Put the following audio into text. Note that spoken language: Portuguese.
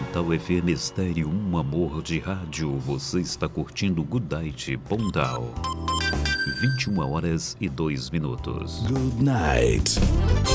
Pontal FM Estéreo, um amor de rádio. Você está curtindo Good Night Pontal. 21 horas e 2 minutos. Good night.